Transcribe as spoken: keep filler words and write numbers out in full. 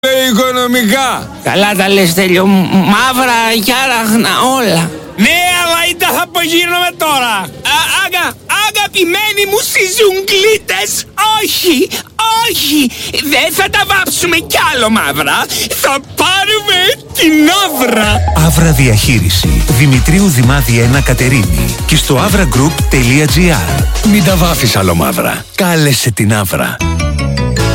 οικονομικά. Καλά τα λες, Τέλειο. Μαύρα κι άραχνα όλα. Ναι, αλλά ήταν θα απογίνομαι τώρα. Α, αγα, αγαπημένοι μου συζουγκλίτες, όχι, όχι, δεν θα τα βάψουμε κι άλλο μαύρα. Θα πάρουμε την Άβρα. Άβρα Διαχείριση. Δημητρίου Δημάδη ένα Κατερίνη. Και στο avraGroup.gr. Μην τα βάφεις άλλο μαύρα. Κάλεσε την Άβρα.